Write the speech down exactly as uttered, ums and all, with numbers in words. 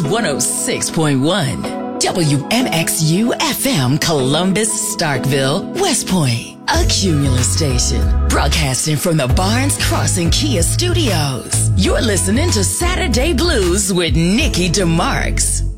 one oh six point one. W M X U F M, Columbus, Starkville, West Point. A Cumulus station. Broadcasting from the Barnes Crossing Kia Studios. You're listening to Saturday Blues with Nikki DeMarks.